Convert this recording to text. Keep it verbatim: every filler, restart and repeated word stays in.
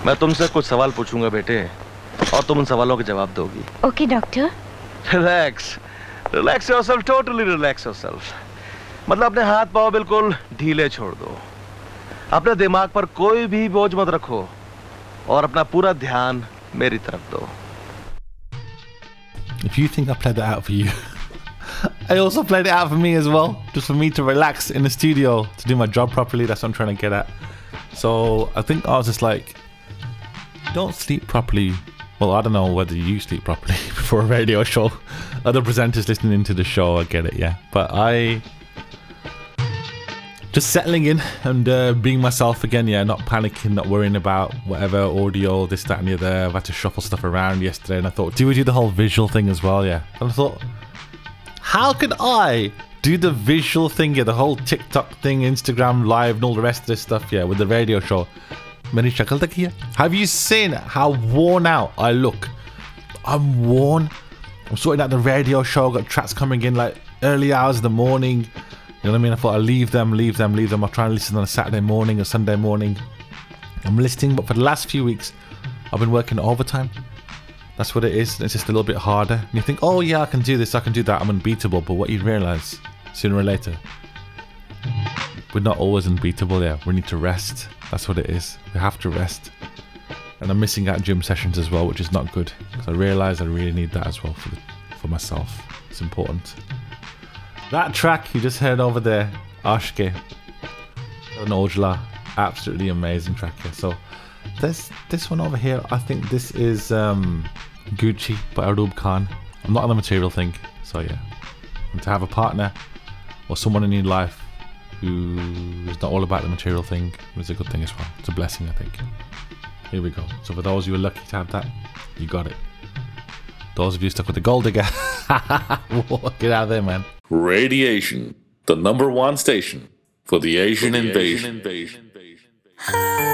मैं तुमसे कुछ सवाल पूछूंगा बेटे, और तुम उन सवालों के जवाब दोगी। Okay doctor. Relax, relax yourself, totally relax yourself. मतलब अपने हाथ पांव बिल्कुल ढीले छोड़ दो, अपने दिमाग पर कोई भी बोझ मत रखो, और अपना पूरा ध्यान मेरी तरफ दो। If you think I played that out for you, I also played it out for me as well, just for me to relax in the studio, to do my job properly. That's what I'm trying to get at. So I think I was just like, don't sleep properly. Well, I don't know whether you sleep properly before a radio show. Other presenters listening to the show, I get it, yeah. But I just settling in and uh, being myself again, yeah, not panicking, not worrying about whatever audio, this, that, and the other. I've had to shuffle stuff around yesterday, and I thought, do we do the whole visual thing as well, yeah? And I thought, how could I do the visual thing, yeah, the whole TikTok thing, Instagram live, and all the rest of this stuff, yeah, with the radio show? Have you seen how worn out I look? I'm worn. I'm sorting out the radio show, got tracks coming in like early hours of the morning. You know what I mean? I thought I'd leave them, leave them, leave them. I'll try and listen on a Saturday morning or Sunday morning. I'm listening, but for the last few weeks, I've been working overtime. That's what it is. It's just a little bit harder. And you think, oh yeah, I can do this, I can do that, I'm unbeatable. But what you realise, sooner or later, we're not always unbeatable, yeah. We need to rest. That's what it is. We have to rest. And I'm missing out gym sessions as well, which is not good. Because I realise I really need that as well for the, for myself. It's important. That track you just heard over there, Ashke and Ojla, absolutely amazing track here. So this this one over here, I think this is um, Gucci by Arub Khan. I'm not on the material thing, so yeah. And to have a partner or someone in your life who is not all about the material thing is a good thing as well. It's a blessing, I think. Here we go. So for those who are lucky to have that, you got it. Those of you stuck with the gold digger, get out of there, man. Radiation, the number one station for the Asian, for the invasion. Asian invasion.